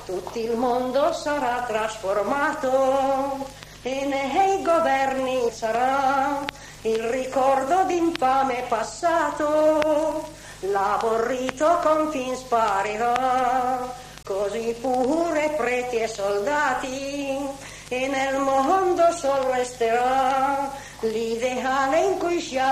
tutto il mondo sarà trasformato e nei governi sarà il ricordo d'infame passato, l'aborrito confin sparirà, così pure preti e soldati, e nel mondo sol resterà l'ideale in cui